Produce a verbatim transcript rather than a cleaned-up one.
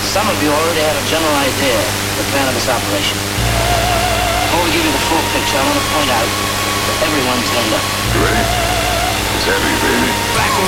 Some of you already have a general idea of the plan of this operation. Before we give you the full picture, I want to point out that everyone turned up. You ready? It's heavy, baby. Back